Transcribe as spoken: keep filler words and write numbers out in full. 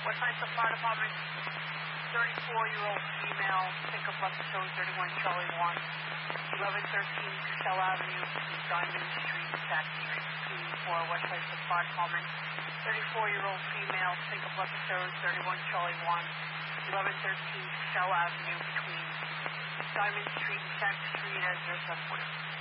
Westside Fire Department, thirty-four-year-old female, pickup episode thirty-one Charlie one, eleven thirteen Castell Avenue, between Diamond Street and Sack Street. For Westside Fire Department, thirty-four-year-old female, pickup episode thirty-one Charlie one, eleven thirteen Castell Avenue, between Diamond Street and Sack Street as their subway.